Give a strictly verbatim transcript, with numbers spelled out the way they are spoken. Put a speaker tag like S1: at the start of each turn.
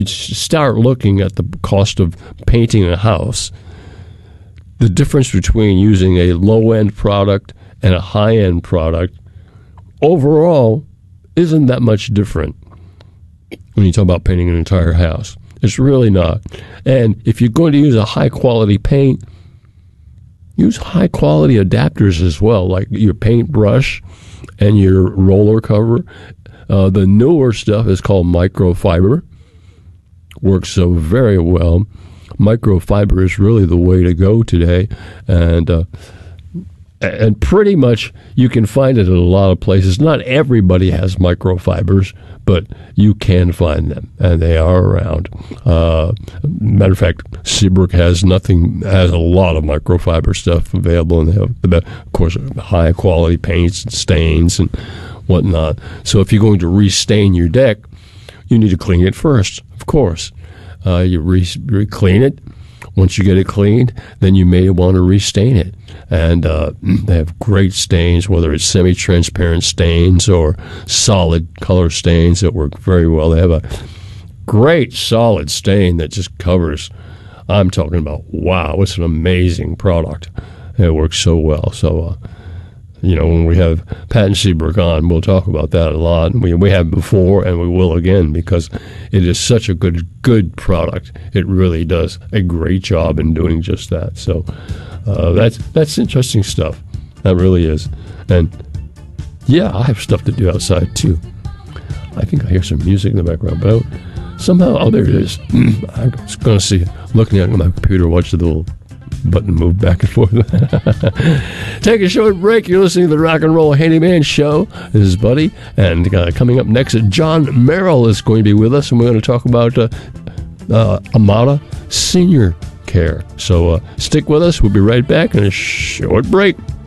S1: you start looking at the cost of painting a house, the difference between using a low-end product and a high-end product overall isn't that much different when you talk about painting an entire house. It's really not. And if you're going to use a high-quality paint, use high-quality adapters as well, like your paintbrush and your roller cover. Uh, the newer stuff is called microfiber. Works so very well. Microfiber is really the way to go today. And uh, and pretty much you can find it at a lot of places. Not everybody has microfibers, but you can find them, and they are around. Uh, matter of fact, Seabrook has nothing, has a lot of microfiber stuff available, and they have, of course, high quality paints and stains and whatnot. So if you're going to restain your deck, you need to clean it first, of course. Uh, you re- re-clean it. Once you get it cleaned, then you may want to restain it. And uh, they have great stains, whether it's semi-transparent stains or solid color stains that work very well. They have a great solid stain that just covers. I'm talking about, wow, it's an amazing product. It works so well. So, uh, you know, when we have Pat and Seabrook on, we'll talk about that a lot. We we have before, and we will again, because it is such a good, good product. It really does a great job in doing just that. So uh, that's that's interesting stuff. That really is. And, yeah, I have stuff to do outside, too. I think I hear some music in the background, but somehow, oh, there it is. I'm just going to see, looking at my computer, watch the little button move back and forth. Take a short break. You're listening to the Rock and Roll Handyman Show. This is Buddy, and uh, coming up next, John Merrill is going to be with us, and we're going to talk about uh, uh, Amada Senior Care. So uh, stick with us. We'll be right back in a short break.